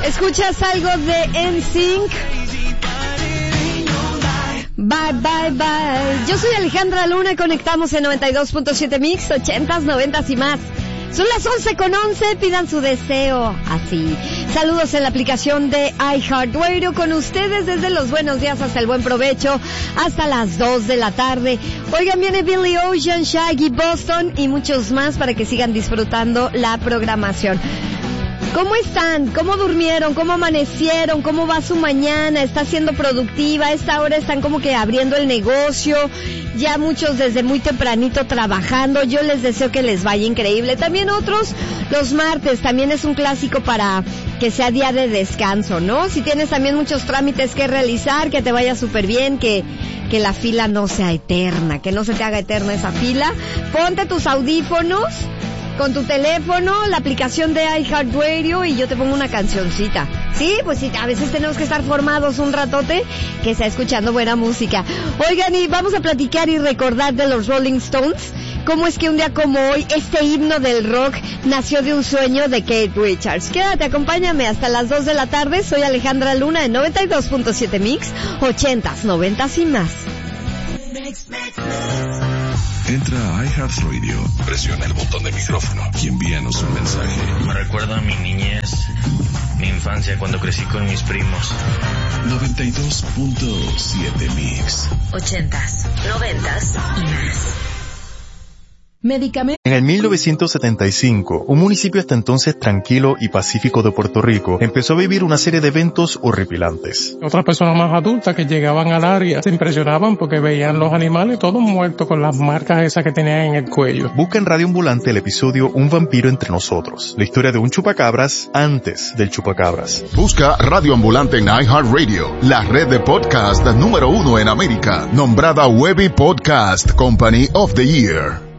¿Escuchas algo de NSYNC? Bye, bye, bye. Yo soy Alejandra Luna, conectamos en 92.7 Mix, 80s, 90s y más. Son las 11:11, pidan su deseo, así. Saludos en la aplicación de iHeartRadio con ustedes desde los buenos días hasta el buen provecho, hasta las 2 de la tarde. Oigan, viene Billy Ocean, Shaggy, Boston y muchos más para que sigan disfrutando la programación. ¿Cómo están? ¿Cómo durmieron? ¿Cómo amanecieron? ¿Cómo va su mañana? ¿Está siendo productiva? A esta hora están como que abriendo el negocio. Ya muchos desde muy tempranito trabajando. Yo les deseo que les vaya increíble. También otros, los martes, también es un clásico para que sea día de descanso, ¿no? Si tienes también muchos trámites que realizar, que te vaya súper bien, que la fila no sea eterna, que no se te haga eterna esa fila. Ponte tus audífonos con tu teléfono, la aplicación de iHeartRadio y yo te pongo una cancioncita. Sí, pues sí, a veces tenemos que estar formados un ratote que está escuchando buena música. Oigan, y vamos a platicar y recordar de los Rolling Stones. Cómo es que un día como hoy, este himno del rock nació de un sueño de Keith Richards. Quédate, acompáñame hasta las 2 de la tarde. Soy Alejandra Luna en 92.7 Mix, 80s, 90s y más. Entra a iHeartRadio, presiona el botón de micrófono y envíanos un mensaje. Me recuerda a mi niñez, mi infancia cuando crecí con mis primos. 92.7 Mix. 80s, 90s y más. Medicamentos. En el 1975, un municipio hasta entonces tranquilo y pacífico de Puerto Rico empezó a vivir una serie de eventos horripilantes. Otras personas más adultas que llegaban al área se impresionaban porque veían los animales todos muertos con las marcas esas que tenían en el cuello. Busca en Radio Ambulante el episodio Un vampiro entre nosotros, la historia de un chupacabras antes del chupacabras. Busca Radio Ambulante en iHeartRadio, la red de podcast número 1 en América, nombrada Webby Podcast Company of the Year.